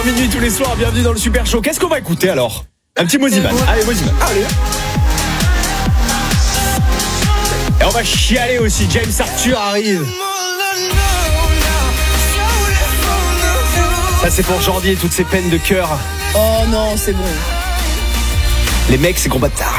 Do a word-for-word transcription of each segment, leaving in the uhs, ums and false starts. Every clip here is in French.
Minuit tous les soirs, bienvenue dans le Super Show. Qu'est-ce qu'on va écouter alors? Un petit Mosiman. Allez, Mosiman. Allez. Et on va chialer aussi. James Arthur arrive. Ça c'est pour Jordi et toutes ses peines de cœur. Oh non, c'est bon. Les mecs, c'est combat de tard.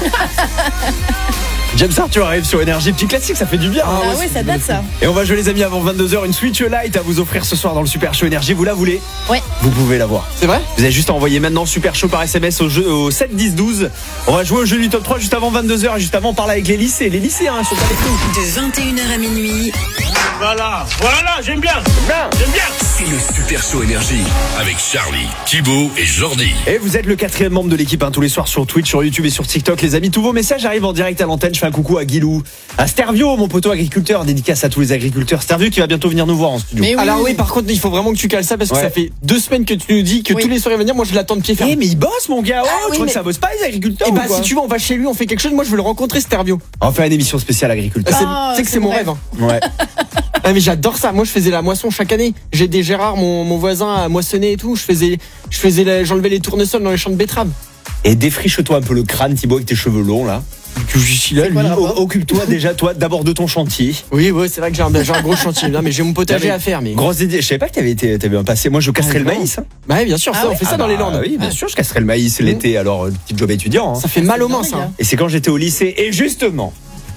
James Arthur arrive sur Énergie, petit classique, ça fait du bien. Ah hein, oui, ça date ça. Et on va jouer les amis avant vingt-deux heures, une Switch Lite à vous offrir ce soir dans le Super Show Énergie. Vous la voulez? Ouais. Vous pouvez l'avoir. C'est vrai? Vous avez juste à envoyer maintenant Super Show par S M S au, jeu, au sept dix douze. On va jouer au jeu du top trois juste avant vingt-deux heures. Et juste avant, on parle avec les lycées. Les lycéens hein, sont avec nous. De vingt et une heures à minuit. Voilà, voilà, j'aime bien. Bien. J'aime bien. C'est le Super Show Énergie avec Charlie, Thibaut et Jordi. Et vous êtes le quatrième membre de l'équipe hein, tous les soirs sur Twitch, sur YouTube et sur TikTok. Les amis, tous vos messages arrivent en direct à l'antenne. Je fais un coucou à Guilou, à Stervio, mon poteau agriculteur. Dédicace à tous les agriculteurs. Stervio qui va bientôt venir nous voir en studio. Mais oui. Alors oui, par contre, il faut vraiment que tu cales ça parce que Ouais. ça fait deux semaines que tu nous dis que Oui. tous les soirs il va venir. Moi, je l'attends de pied ferme. Eh mais il bosse mon gars. Oh, Ah, tu oui, crois mais- que ça bosse pas les agriculteurs Et ou bah quoi? si tu veux, on va chez lui, on fait quelque chose. Moi, je veux le rencontrer, Stervio. On fait une émission spéciale agriculteur. C'est Ah, tu sais que c'est c'est mon mon rêve. hein. Ouais. Ah, mais j'adore ça. Moi, je faisais la moisson chaque année. J'ai des Gérard, mon, mon voisin, à moissonner et tout. Je faisais, je faisais, la- j'enlevais les tournesols dans les champs de betteraves. Et défriche-toi un peu le crâne Thibaut avec tes cheveux longs là. Que je suis là, C'est quoi lui. le rapport? O- Occupe-toi déjà toi d'abord de ton chantier. Oui, oui, c'est vrai que j'ai un, j'ai un gros chantier. Non, mais j'ai mon potager Non, mais à faire. Mais Grosse idée. Je savais pas que t'avais été, t'avais un passé. Moi je casserais Ah, le non. maïs. Hein. bah oui, bien sûr, Ah ça, on ouais fait ça Ah dans les bah, Landes. Oui, bien sûr, je casserais le maïs l'été. Alors le petit job étudiant. Hein. Ça fait mal aux mains, C'est ça. dingue, hein. Et c'est quand j'étais au lycée. Et justement,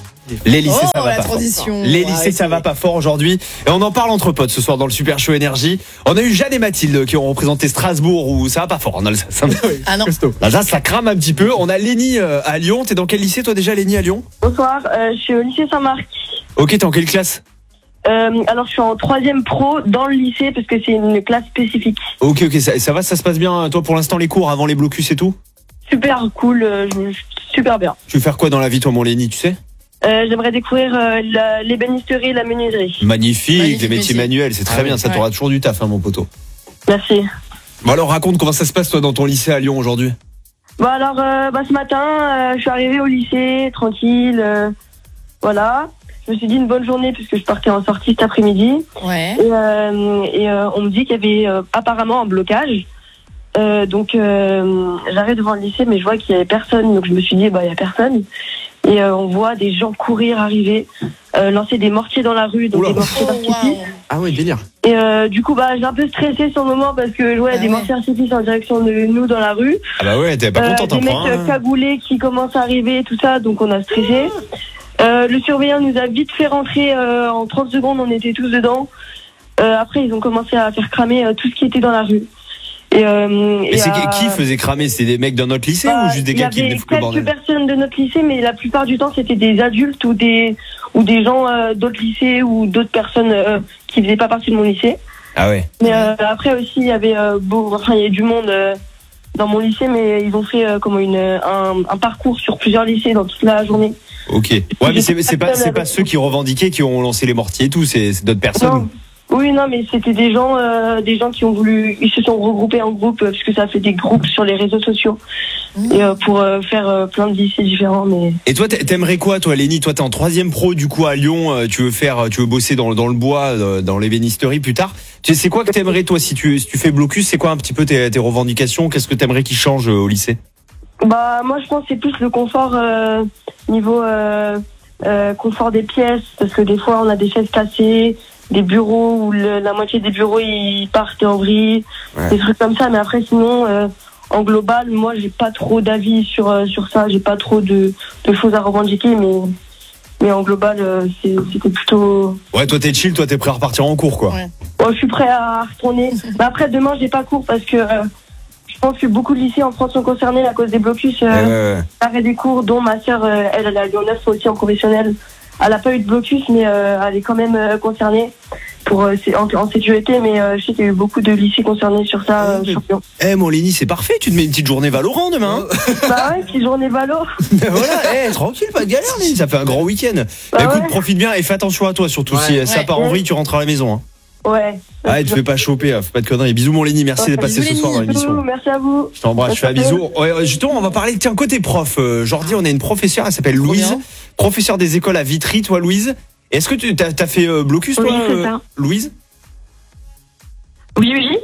les lycées Oh, ça va la pas transition. fort. Les Ouais, lycées ça c'est- va pas fort aujourd'hui. Et on en parle entre potes ce soir dans le Super Show Énergie. On a eu Jeanne et Mathilde qui ont représenté Strasbourg où ça va pas fort. On a le- ça- ça- Ah non. Costaud. Là, ça, ça crame un petit peu. On a Lénie euh, à Lyon. T'es dans quel lycée toi déjà, Lénie à Lyon? Bonsoir, euh, je suis au lycée Saint-Marc. Ok, t'es en quelle classe? Euh, alors je suis en troisième pro dans le lycée parce que c'est une classe spécifique. Ok, ok, ça, ça va, ça se passe bien toi pour l'instant les cours avant les blocus et tout? Super cool, euh, je- je- super bien. Tu veux faire quoi dans la vie toi mon Lénie, tu sais? Euh, J'aimerais découvrir euh, la- l'ébénisterie et la menuiserie. Magnifique, Magnifique les métiers métier. manuels, c'est très Ah bien, oui, ça ouais. t'aura toujours du taf hein, mon poteau. Merci. Bon alors raconte comment ça se passe toi dans ton lycée à Lyon aujourd'hui? Bon alors euh, bah, ce matin, euh, je suis arrivée au lycée, tranquille, euh, voilà. Je me suis dit une bonne journée puisque je partais en sortie cet après-midi. Ouais. Et, euh, et euh, on me dit qu'il y avait euh, apparemment un blocage. Euh, donc euh, j'arrive devant le lycée mais je vois qu'il y avait personne. Donc je me suis dit bah il y a personne. Et euh, on voit des gens courir, arriver, euh, lancer des mortiers dans la rue, donc Oula. des mortiers Oh, d'artifice. wow. Ah ouais, délire. Et euh, du coup bah j'ai un peu stressé sur le moment parce que ouais Ah des ouais. mortiers d'artifice en direction de nous dans la rue. Ah bah ouais, t'es pas Euh, contente des mecs hein, euh, cagoulés qui commencent à arriver, tout ça, donc on a stressé. Euh, le surveillant nous a vite fait rentrer euh, en trente secondes, on était tous dedans. Euh, après, ils ont commencé à faire cramer euh, tout ce qui était dans la rue. Et, euh, Et et, c'est euh, qui faisait cramer? C'est des mecs d'un autre lycée bah, ou juste des il y gars qui avait venaient foutre le quelques bordel? personnes de notre lycée, mais la plupart du temps, c'était des adultes ou des ou des gens euh, d'autres lycées ou d'autres personnes euh, qui faisaient pas partie de mon lycée. Ah ouais. Mais euh, après aussi, il y avait euh, beau, enfin, il y avait du monde euh, dans mon lycée, mais ils ont fait euh, comme une un, un parcours sur plusieurs lycées dans toute la journée. Ok. Ouais mais c'est c'est pas c'est pas ceux qui revendiquaient qui ont lancé les mortiers et tout, c'est c'est d'autres personnes. Non. Oui, non, mais c'était des gens, euh, des gens qui ont voulu, ils se sont regroupés en groupe euh, puisque ça fait des groupes sur les réseaux sociaux et euh, pour euh, faire euh, plein de lycées différents. Mais Et toi t'a- t'aimerais quoi toi Lénie? Toi t'es en troisième pro du coup à Lyon, euh, tu veux faire tu veux bosser dans, dans le bois, euh, dans l'ébénisterie plus tard. Tu sais c'est quoi que t'aimerais toi si tu si tu fais blocus, c'est quoi un petit peu tes, tes revendications? Qu'est-ce que t'aimerais qui change euh, au lycée? bah moi, je pense que c'est plus le confort euh, niveau euh, euh, confort des pièces parce que des fois on a des chaises cassées, des bureaux où le, la moitié des bureaux ils partent en vrille, Ouais. des trucs comme ça. Mais après sinon. Euh, En global, moi, j'ai pas trop d'avis sur euh, sur ça. J'ai pas trop de, de choses à revendiquer, mais mais en global, euh, c'est- c'était plutôt. Ouais toi t'es chill, toi t'es prêt à repartir en cours quoi. Ouais. Bon, je suis prêt à retourner. Mais après, demain, j'ai pas cours parce que euh, je pense que beaucoup de lycées en France sont concernés à cause des blocus. Euh, Ouais, ouais, ouais. Arrêt des cours, dont ma sœur, euh, elle, elle a Lyon neuf aussi en professionnel. Elle a pas eu de blocus, mais euh, elle est quand même euh, concernée pour euh, c'est- en, en sécurité. Mais euh, je sais qu'il y a eu beaucoup de lycées concernés sur ça, euh, sur Lyon. Eh mon Lénie, c'est parfait, tu te mets une petite journée Valorant demain. hein. Bah ouais, petite journée valo. voilà, eh, tranquille, pas de galère, Lénie, ça fait un grand week-end. Bah Écoute, ouais. profite bien et fais attention à toi, surtout Ouais. si ça Ouais. part en vrille, tu rentres à la maison. Hein. Ouais. Ah, tu fais pas choper, hein, fais pas de conneries. Bisous mon Lénie, merci Ouais, d'être passé bisous, ce soir dans Lénie. l'émission. Merci à vous. Je t'embrasse, je fais un Merci. bisou. Ouais, ouais, justement, on va parler, tiens, côté prof. Euh, Jordi, on a une professeure, elle s'appelle Louise, bien. professeure des écoles à Vitry, toi Louise. Est-ce que tu as, fait euh, blocus, toi, Oui, c'est euh, ça. Louise? Oui, oui.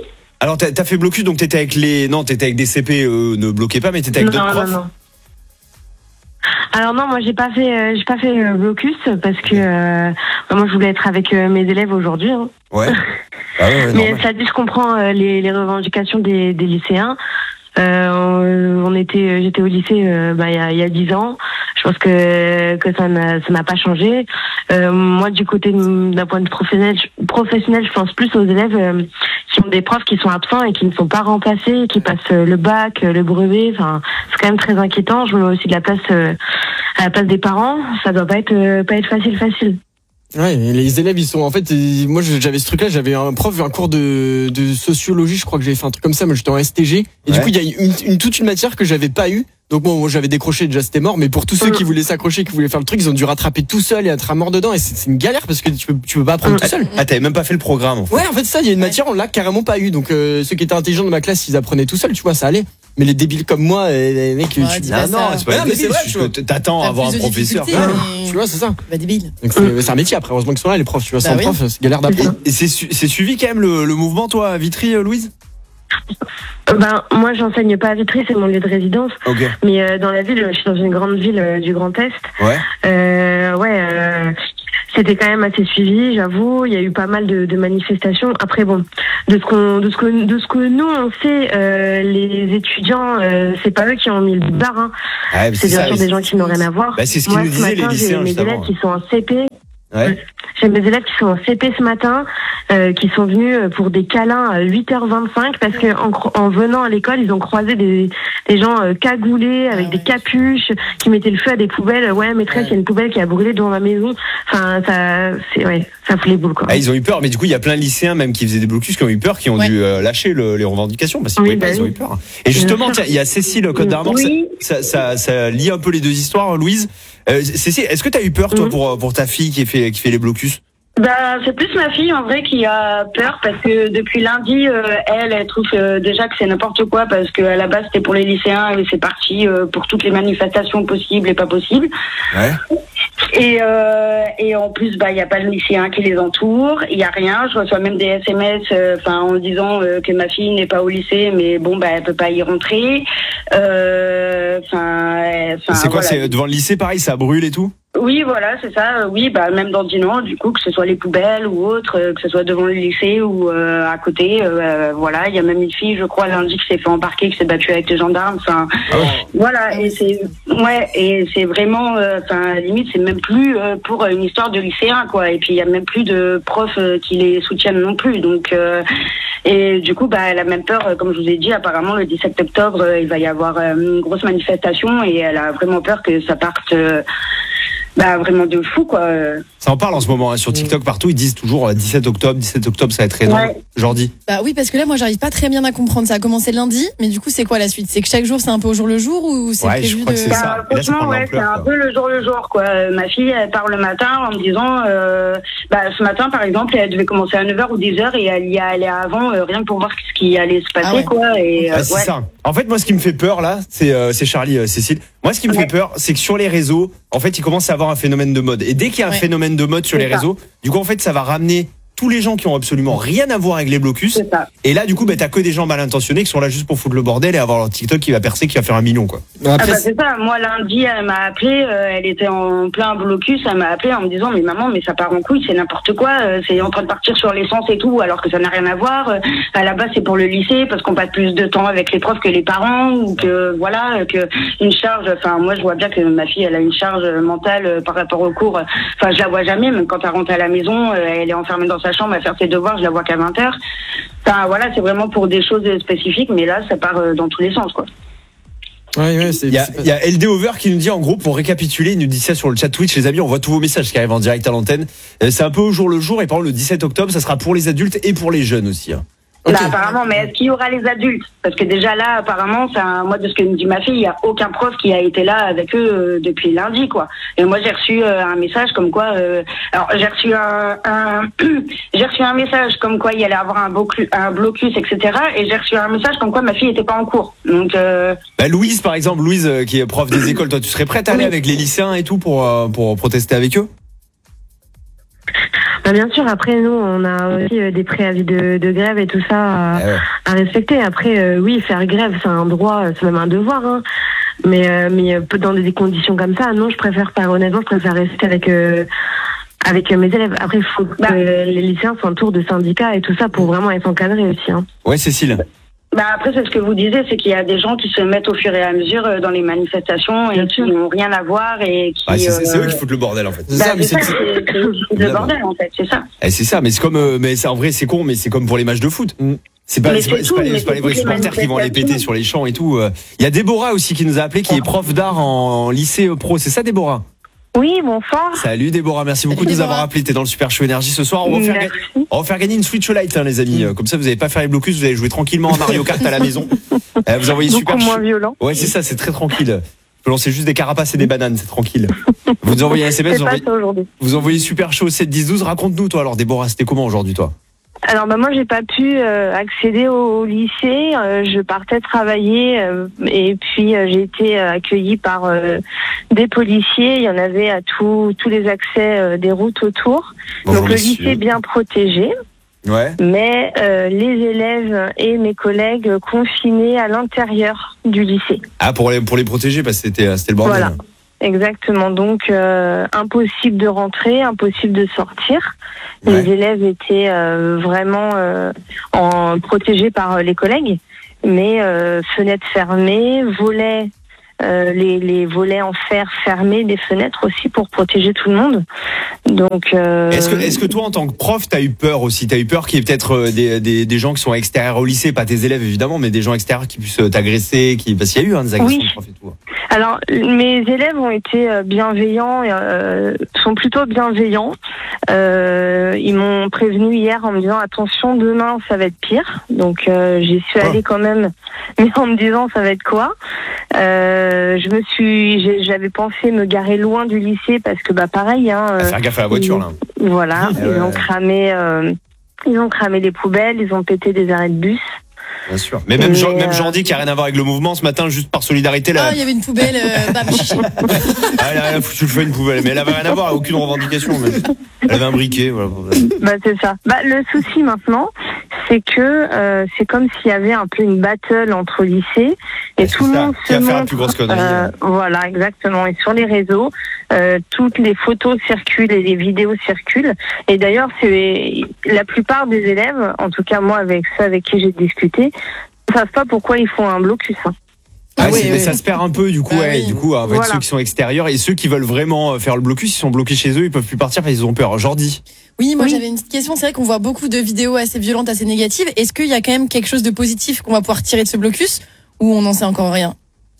Alors t'as, t'as fait blocus, donc t'étais avec les, non, t'étais avec des C P, euh, ne bloquez pas, mais t'étais avec non, d'autres non, profs. non. Alors non, moi j'ai pas fait, euh, j'ai pas fait euh, blocus parce que euh, moi je voulais être avec euh, mes élèves aujourd'hui. Hein. Ouais. Ah ouais, ouais, Mais normal. ça dit, je comprends euh, les, les revendications des, des lycéens. Euh, on, on était, j'étais au lycée euh, bah, il y a, il y a dix ans. Je pense que que ça n'a ça n'a pas changé. Euh, moi, du côté de- d'un point de vue professionnel, je- professionnel, je pense plus aux élèves euh, qui ont des profs qui sont absents et qui ne sont pas remplacés, qui passent euh, le bac, euh, le brevet. Enfin, c'est quand même très inquiétant. Je me mets aussi de la place euh, à la place des parents. Ça doit pas être euh, pas être facile facile. Ouais, et les élèves, ils sont en fait. ils- Moi, j'avais ce truc-là. J'avais un prof, un cours de, de sociologie. Je crois que j'avais fait un truc comme ça. Moi, j'étais en S T G. Et Ouais. du coup, il y a une, une toute une matière que j'avais pas eu. Donc bon, moi, j'avais décroché déjà, c'était mort. Mais pour tous ceux qui voulaient s'accrocher, qui voulaient faire le truc, ils ont dû rattraper tout seul et être à mort dedans. Et c'est c'est une galère parce que tu peux, tu peux pas apprendre tout seul. Ah, t'avais même pas fait le programme, en fait. Ouais, en fait, ça, il y a une matière, on l'a carrément pas eu. Donc euh, ceux qui étaient intelligents de ma classe, ils apprenaient tout seuls. Tu vois, ça allait. Mais les débiles comme moi, euh, les mecs, Ouais, tu, dis Ah pas non, ça. c'est pas Ouais, la mais c'est débile, vrai, c'est tu juste que t'attends à T'as avoir un plus de professeur. difficultés, Ouais. mais- tu vois, c'est ça. Bah débile. Donc c'est c'est un métier après. Heureusement qu'ils sont là, les profs. Tu vois, Bah sans oui. prof, c'est galère d'apprendre. Et c'est, su- c'est suivi quand même le, le mouvement, toi, à Vitry, euh, Louise? Euh, Ben moi, j'enseigne pas à Vitry, c'est mon lieu de résidence. Ok. Mais euh, dans la ville, je suis dans une grande ville euh, du Grand Est. Ouais. Euh, ouais, euh, c'était quand même assez suivi, j'avoue. Il y a eu pas mal de, de manifestations. Après, bon, de ce qu'on, de ce que, de ce que nous on sait, euh, les étudiants, euh, c'est pas eux qui ont mis le bar. Hein. Ouais, mais C'est bien ça, sûr c'est- des gens qui n'ont rien à voir. Bah, c'est ce qu'ils Moi, nous ce disaient, matin, les lycéens, j'ai mes juste élèves avant. qui sont en C P. Ouais. J'ai mes élèves qui sont en C P ce matin, euh, qui sont venus pour des câlins à huit heures vingt-cinq parce que en, cro- en venant à l'école, ils ont croisé des, des gens euh, cagoulés avec Ah des ouais. capuches qui mettaient le feu à des poubelles. Ouais, maîtresse, il y a une poubelle qui a brûlé devant ma maison. Enfin, ça, c'est ouais, ça fout les boules quoi. Ah, ils ont eu peur, mais du coup, il y a plein de lycéens, même qui faisaient des blocus, qui ont eu peur, qui ont Ouais. dû euh, lâcher le- les revendications, parce qu'ils Oui, pouvaient pas, bah ils ont oui. eu peur. Et justement, Bien sûr. tiens, il y a Cécile, Côte d'Armor, Oui. ça, ça, ça, ça lie un peu les deux histoires, Louise. Euh, Cécile, est-ce que t'as eu peur, toi, Mhm. pour, pour ta fille qui fait, qui fait les blocus? Bah, c'est plus ma fille en vrai qui a peur parce que depuis lundi, euh, elle, elle trouve euh, déjà que c'est n'importe quoi parce que à la base c'était pour les lycéens et c'est parti euh, pour toutes les manifestations possibles et pas possibles. Ouais. Et euh, et en plus, bah, il y a pas de lycéens qui les entourent, il y a rien. Je reçois même des S M S, enfin, en disant euh, que ma fille n'est pas au lycée, mais bon, bah, elle peut pas y rentrer. Euh, Enfin, enfin. C'est quoi, voilà. c'est devant le lycée, pareil, ça brûle et tout? Oui, voilà, c'est ça. euh, Oui, bah même dans Dinan, du coup, que ce soit les poubelles ou autre, euh, que ce soit devant le lycée ou euh, à côté. Euh, voilà, il y a même une fille, je crois, lundi qui s'est fait embarquer, qui s'est battue avec les gendarmes. Enfin, voilà, et c'est ouais, et c'est vraiment, euh, enfin, limite, c'est même plus euh, pour une histoire de lycéen, quoi. Et puis il y a même plus de profs euh, qui les soutiennent non plus. Donc, euh, et du coup, bah, elle a même peur, euh, comme je vous ai dit, apparemment le dix-sept octobre, euh, il va y avoir euh, une grosse manifestation et elle a vraiment peur que ça parte. Euh, Bah vraiment de fou quoi. Ça en parle en ce moment, hein, sur TikTok, partout, ils disent toujours euh, dix-sept octobre, dix-sept octobre, ça va être énorme. Ouais. Jordi. Bah oui, parce que là, moi, j'arrive pas très bien à comprendre. Ça a commencé lundi, mais du coup, c'est quoi la suite? C'est que chaque jour, c'est un peu au jour le jour ou c'est Ouais, je prévu crois de... que c'est ça. Bah, Et là, ça franchement prend de ouais, c'est l'ampleur, un quoi. peu le jour le jour quoi. Euh, Ma fille elle part le matin en me disant euh, bah ce matin par exemple elle devait commencer à neuf heures ou dix heures et elle y allait avant euh, rien que pour voir ce qui allait se passer Ah ouais. quoi et euh, Ah, c'est ouais. ça. En fait, moi, ce qui me fait peur, là, c'est euh, c'est Charlie, euh, Cécile. Moi, ce qui me Ouais. fait peur, c'est que sur les réseaux, en fait, il commence à avoir un phénomène de mode. Et dès qu'il y a un Ouais. phénomène de mode sur C'est les ça. réseaux, du coup, en fait, ça va ramener tous les gens qui ont absolument rien à voir avec les blocus. C'est ça. Et là, du coup, bah, t'as que des gens mal intentionnés qui sont là juste pour foutre le bordel et avoir leur TikTok qui va percer, qui va faire un million, quoi. Ah Après, bah c'est ça, moi lundi elle m'a appelé, euh, elle était en plein blocus, elle m'a appelé en me disant mais maman mais ça part en couille, c'est n'importe quoi, euh, c'est en train de partir sur l'essence et tout alors que ça n'a rien à voir, euh, à la base c'est pour le lycée parce qu'on passe plus de temps avec les profs que les parents ou que voilà, euh, que une charge, enfin moi je vois bien que ma fille elle a une charge mentale euh, par rapport au cours, enfin je la vois jamais, même quand elle rentre à la maison, euh, elle est enfermée dans sa chambre à faire ses devoirs, je la vois qu'à vingt heures. Enfin voilà, c'est vraiment pour des choses spécifiques mais là ça part euh, dans tous les sens quoi. ouais, ouais, c'est. Il y a, c'est pas- il y a L D Over qui nous dit, en gros, pour récapituler, il nous dit ça sur le chat Twitch, les amis, on voit tous vos messages qui arrivent en direct à l'antenne. Euh, C'est un peu au jour le jour, et par exemple, le dix-sept octobre, ça sera pour les adultes et pour les jeunes aussi, hein. Ok. Bah, apparemment, mais est-ce qu'il y aura les adultes? Parce que déjà là, apparemment, c'est un, moi de ce que me dit ma fille, il y a aucun prof qui a été là avec eux euh, depuis lundi, quoi. Et moi, j'ai reçu euh, un message comme quoi. Euh, alors, j'ai reçu un, un j'ai reçu un message comme quoi il y allait avoir un, blocus, un blocus, et cetera. Et j'ai reçu un message comme quoi ma fille était pas en cours. Donc. Euh, Bah, Louise, par exemple, Louise, euh, qui est prof des écoles, toi, tu serais prête à aller Oui. avec les lycéens et tout pour, euh, pour protester avec eux? Bah, bien sûr, après nous, on a aussi euh, des préavis de, de grève et tout ça à, Ah ouais. à respecter. Après, euh, oui, faire grève, c'est un droit, c'est même un devoir. Hein. Mais, euh, mais euh, dans des conditions comme ça, non, je préfère pas. Honnêtement, je préfère rester avec euh, avec mes élèves. Après, il faut que bah, euh, les lycéens s'entourent de syndicats et tout ça pour vraiment être encadrés aussi. Hein. Ouais, Cécile. Bah après, c'est ce que vous disiez, c'est qu'il y a des gens qui se mettent au fur et à mesure dans les manifestations et qui n'ont rien à voir et qui. Ah, c'est, c'est, c'est euh, eux qui foutent le bordel en fait. C'est Bah, ça, mais c'est c'est, ça, c'est, c'est, c'est le bordel en fait, c'est ça. Eh, c'est ça, mais c'est comme, euh, mais c'est en vrai, c'est con, mais c'est comme pour les matchs de foot. Mm. C'est pas, Mais c'est pas, c'est c'est pas tout, les, mais c'est pas c'est les vrais toutes les supporters qui vont aller péter manifestations. sur les champs et tout. Il y a Déborah aussi qui nous a appelé, qui est prof d'art en lycée pro. C'est ça, Déborah? Oui, bonsoir. Salut Déborah, merci beaucoup Salut, de nous Déborah. avoir appelé. T'es dans le Super Show Énergie ce soir. On va faire, Merci. ga- on va faire gagner une Switch Lite, hein, les amis. Comme ça, vous n'allez pas faire les blocus, vous allez jouer tranquillement à Mario Kart à la maison. Euh, vous envoyez Beaucoup Super moins Show. violent. Ouais, c'est ça, c'est très tranquille. Je peux lancer juste des carapaces et des bananes, c'est tranquille. Vous nous envoyez un S M S, C'est vous pas envoyez, ça aujourd'hui. vous envoyez Super Show sept dix douze. Raconte-nous, toi, alors, Déborah, c'était comment aujourd'hui, toi? Alors bah moi j'ai pas pu euh, accéder au, au lycée, euh, je partais travailler euh, et puis euh, j'ai été euh, accueillie par euh, des policiers, il y en avait à tous tous les accès euh, des routes autour. Bonjour, Donc le monsieur. lycée est bien protégé, Ouais. mais euh, les élèves et mes collègues confinés à l'intérieur du lycée. Ah, pour les, pour les protéger, parce que c'était, c'était le bordel. Voilà. Exactement, donc euh, impossible de rentrer, impossible de sortir. Ouais. Les élèves étaient euh, vraiment euh, en, protégés par les collègues, mais euh, fenêtres fermées, volets, euh, les, les volets en fer fermés, des fenêtres aussi pour protéger tout le monde. Donc, euh, Est-ce que, est-ce que toi, en tant que prof, t'as eu peur aussi? T'as eu peur qu'il y ait peut-être euh, des, des, des gens qui sont extérieurs au lycée, pas tes élèves évidemment, mais des gens extérieurs qui puissent euh, t'agresser, qui, parce qu'il y a eu hein, des agressions Oui. de profs et tout. Alors, mes élèves ont été euh, bienveillants, euh, sont plutôt bienveillants. Euh, ils m'ont prévenu hier en me disant attention, demain ça va être pire. Donc euh, j'y suis Oh. allée quand même, mais en me disant ça va être quoi. Euh, je me suis, j'ai- j'avais pensé me garer loin du lycée parce que bah pareil. Hein, À euh, faire gaffe à la voiture là. voilà, Ah ils ouais. ont cramé, euh, ils ont cramé les poubelles, ils ont pété des arrêts de bus. Bien sûr. Mais même, Mais, Jean, même euh, Jordi qui a rien à voir avec le mouvement ce matin, juste par solidarité là. Ah, il y avait une poubelle, euh, bam, chichi. Ah, elle a rien foutu le feu à une poubelle, mais elle avait rien à voir, aucune revendication. Mais elle avait un briquet, voilà. Bah c'est ça. Bah le souci maintenant, c'est que euh, c'est comme s'il y avait un peu une battle entre lycées et C'est tout le ça. monde Qui se va faire la montre. plus grosse connerie, euh, hein. voilà, exactement. Et sur les réseaux, euh, toutes les photos circulent et les vidéos circulent. Et d'ailleurs, c'est la plupart des élèves, en tout cas moi avec ceux avec qui j'ai discuté, ne savent pas pourquoi ils font un blocus. Hein. Ah, Ah oui, c'est- mais oui. ça se perd un peu du coup, Ah ouais, oui. du coup, avec Voilà. ceux qui sont extérieurs et ceux qui veulent vraiment faire le blocus, ils sont bloqués chez eux, ils peuvent plus partir parce qu'ils ont peur. Jordi. Oui, moi Oui. j'avais une petite question. C'est vrai qu'on voit beaucoup de vidéos assez violentes, assez négatives. Est-ce qu'il y a quand même quelque chose de positif qu'on va pouvoir tirer de ce blocus ou on n'en sait encore rien?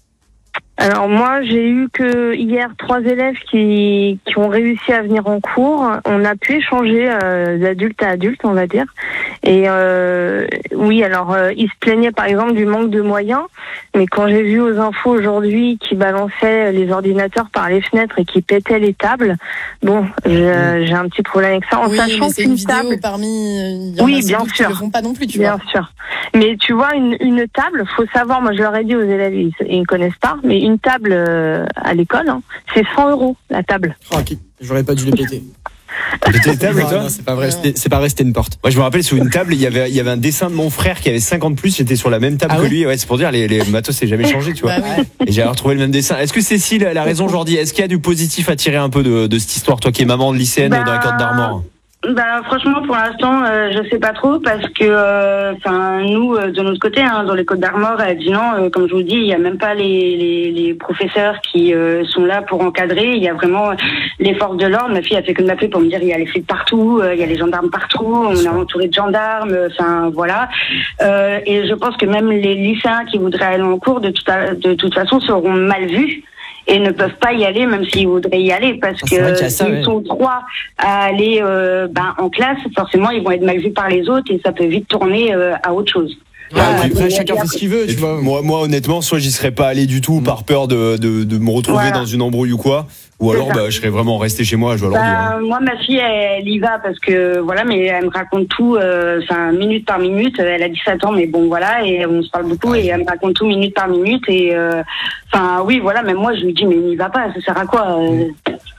Alors moi, j'ai eu que hier trois élèves qui, qui ont réussi à venir en cours. On a pu échanger euh, d'adulte à adulte, on va dire. Et euh, oui, alors euh, ils se plaignaient par exemple du manque de moyens, mais quand j'ai vu aux infos aujourd'hui qu'ils balançaient les ordinateurs par les fenêtres et qu'ils pétaient les tables, bon, je- j'ai un petit problème avec ça. En Oui, sachant mais c'est une qu'une vidéo table, parmi. Il y en Oui, a sans bien doute qui sûr. le font pas non plus, tu bien vois. sûr. Mais tu vois, une, une table, faut savoir, moi je leur ai dit aux élèves, ils, ils connaissent pas, mais une table euh, à l'école, hein, c'est cent euros la table. Oh, ok. J'aurais pas dû les péter. Péter les tables, Non, toi non, c'est pas vrai, c'était- c'est pas vrai, c'était une porte. Moi, je me rappelle sur une table, il y avait, il y avait un dessin de mon frère qui avait cinquante plus. J'étais sur la même table Ah que ouais lui. Ouais, c'est pour dire, les, les matos, c'est jamais changé, tu vois. Bah oui. Et j'ai retrouvé le même dessin. Est-ce que Cécile, elle a raison, Jordi? Est-ce qu'il y a du positif à tirer un peu de, de cette histoire, toi qui es maman de lycéenne Bah, dans la Côte d'Armor? Bah franchement pour l'instant euh, je sais pas trop parce que enfin nous euh, de notre côté hein, dans les Côtes d'Armor à Dinan euh, comme je vous dis il y a même pas les les, les professeurs qui euh, sont là pour encadrer, il y a vraiment les forces de l'ordre. Ma fille a fait que de m'appeler pour me dire il y a les flics partout, euh, il y a les gendarmes partout, on est entouré de gendarmes, enfin voilà. Euh, et je pense que même les lycéens qui voudraient aller en cours de toute de toute façon seront mal vus et ne peuvent pas y aller même s'ils voudraient y aller parce Ah, c'est vrai qu'il y que a ça, s'ils ouais. sont trois à aller euh, ben, en classe, forcément ils vont être mal vus par les autres et ça peut vite tourner euh, à autre chose. Ouais, Ah, après, et- chacun fait ce qu'il veut, Et tu puis, vois. moi, moi, honnêtement, soit j'y serais pas allé du tout Mm. par peur de, de, de me retrouver Voilà. dans une embrouille ou quoi, ou C'est alors ça. bah, je serais vraiment resté chez moi à jouer à l'ordi. hein. Bah, moi ma fille elle y va parce que voilà mais elle me raconte tout euh, enfin minute par minute, elle a dix-sept ans mais bon voilà et on se parle beaucoup et elle me raconte tout minute par minute et enfin euh, oui voilà même moi je lui dis mais n'y va pas ça sert à quoi euh,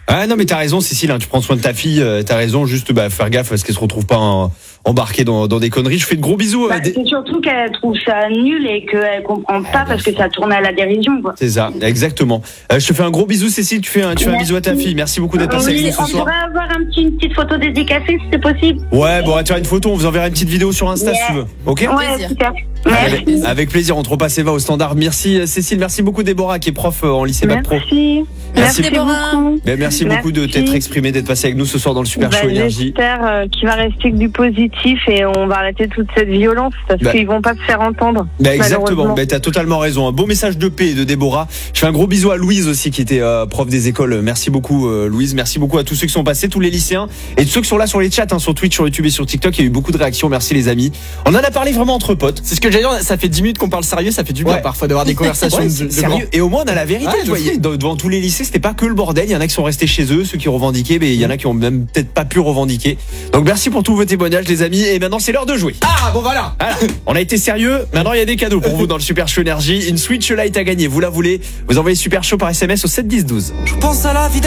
Ah non mais t'as raison Cécile, hein, tu prends soin de ta fille, euh, t'as raison, juste bah, faire gaffe parce qu'elle se retrouve pas en, embarquée dans, dans des conneries. Je fais de gros bisous. Bah, euh, des... C'est surtout qu'elle trouve ça nul et qu'elle comprend pas parce que ça tourne à la dérision. Quoi. C'est ça, exactement. Euh, je te fais un gros bisou Cécile, tu fais un, tu fais un bisou à ta fille. Merci beaucoup d'être passée Oui, avec nous on ce soir. pourrait avoir un petit, une petite photo dédicacée si c'est possible. Ouais, bon on va te faire une photo, on vous enverra une petite vidéo sur Insta Yeah. si tu veux. Ok. Ouais, plaisir. super. Avec, Merci. avec plaisir, on te repasse Eva au standard. Merci euh, Cécile, merci beaucoup Déborah qui est prof euh, en lycée Bac Pro. Merci. Merci. Merci Déborah. beaucoup. Ben, merci, Merci. beaucoup de t'être exprimé, d'être passé avec nous ce soir dans le Super Bah, Show Énergie. J'espère euh, qu'il va rester que du positif et on va arrêter toute cette violence parce Bah. qu'ils vont pas se faire entendre. Bah exactement, malheureusement. bah, t'as totalement raison. Un beau message de paix de Déborah. Je fais un gros bisou à Louise aussi qui était euh, prof des écoles. Merci beaucoup euh, Louise, merci beaucoup à tous ceux qui sont passés, tous les lycéens et tous ceux qui sont là sur les chats, hein, sur Twitch, sur YouTube et sur TikTok. Il y a eu beaucoup de réactions, merci les amis. On en a parlé vraiment entre potes. C'est ce que j'allais dire, ça fait dix minutes qu'on parle sérieux, ça fait du bien Ouais. parfois d'avoir des conversations Ouais, de, c'est de sérieux. Et au moins on a la vérité. Ouais, tu de vois, fou. il y a- dans- devant tous les lycées, c'était pas que le bordel. Il y en a qui sont restés chez eux, ceux qui revendiquaient, mais il y en a qui ont même peut-être pas pu revendiquer. Donc merci pour tous vos témoignages les amis. Et maintenant c'est l'heure de jouer. Ah bon voilà. Voilà. On a été sérieux. Maintenant, il y a des cadeaux pour vous dans le Super Show Énergie. Une Switch Lite à gagner. Vous la voulez? Vous envoyez Super Show par S M S au sept dix douze. Je pense à la vie